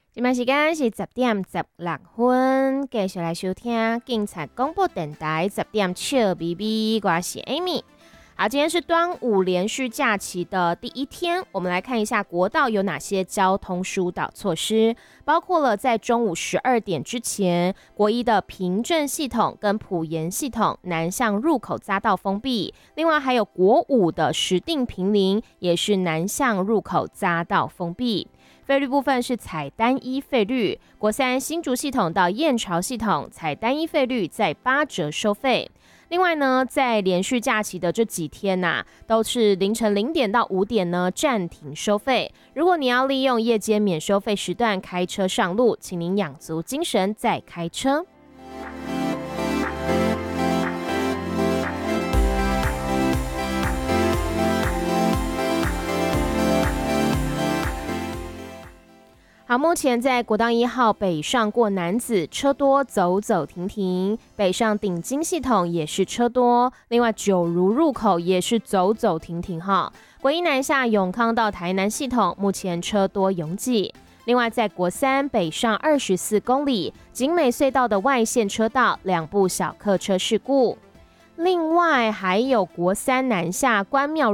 现在时间是10:16，继续来收听警察广播电台10点笑咪咪，我是 Amy。好，今天是端午连续假期的第一天，我们来看一下国道有哪些交通疏导措施，包括了在中午12点之前，国一的平镇系统跟埔盐系统南向入口匝道封闭，另外还有国五的石碇坪林也是南向入口匝道封闭。费率部分是采单一费率，国三新竹系统到燕巢系统采单一费率在8折收费。另外呢，在连续假期的这几天都是凌晨0点到5点呢暂停收费。如果你要利用夜间免收费时段开车上路，请您养足精神再开车。好，目前在国道1号北上过楠梓车多，走走停停；北上顶金系统也是车多，另外九如入口也是走走停停哈。国一南下永康到台南系统目前车多拥挤。另外在国三北上24公里景美隧道的外线车道2部小客车事故。另外还有国三南下关庙